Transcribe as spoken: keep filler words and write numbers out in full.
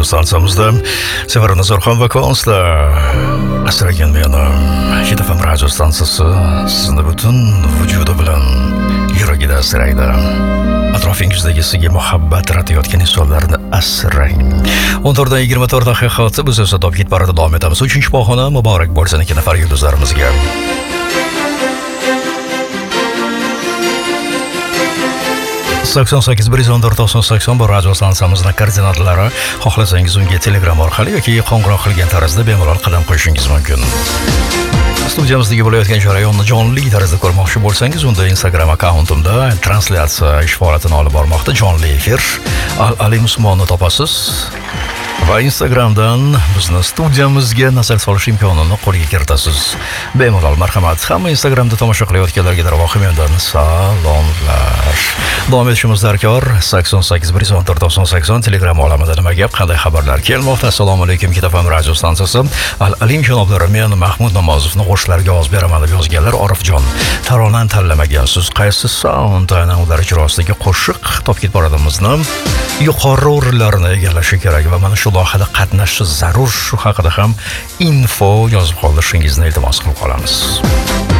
radio stansamizda Sevara Nazarxon va Konslar asragan meni Hit F M radio stansiyasi sizni butun vujudi bilan yuragida asraydi. Atrofingizdagi sizga muhabbat taratayotgan insonlarni asrang. o'n to'rt dan yigirma to'rt daqiqa biz esa top hit parada davom etamiz. uchinchi pog'ona muborak bo'lsin ikki nafar yulduzlarimizga. sakson sakkiz bir yuz o'n to'rt to'qson sakson bu radio stansiyamizning koordinatlari. Xohlasangiz unga Telegram orqali yoki qo'ng'iroq qilgan tarzda bemalol qadam qo'yishingiz mumkin. Studiyamizdagi bo'layotgan jarayonni jonli tarzda ko'rmoqchi bo'lsangiz, unda Instagram akkauntimda translyatsiya ish faoliyatini olib bormoqda. Jonli efir Ali Musmonni topasiz. Va Instagramdan bizni studiyamizga nazar solish imkonini qo'lga kiritasiz. Bemalol marhamat. Hamma Instagramda tomosha qilayotganlarga darvoqe mendan salomlar. Davom etishimiz darkor. sakson sakkiz bir yuz o'n to'rt to'qson sakson Telegram olamida nima gap, qanday xabarlar kelmoqda? Assalomu alaykum. Hit F M radio stansiyasi. Al-Alim janoblari, men Mahmud Namozovni qo'shiqlarga ovoz beraman deb yozganlar. Orifjon, taronani tanlamagansiz. Qaysi sound aynan ular ijrosidagi qo'shiq top hit paradimizni yuqori o'rinlarni egallashi kerak va mana shu loyihada qatnashish zarur. Shu haqida ham info yozib qolishingizni iltimos qilib qolamiz.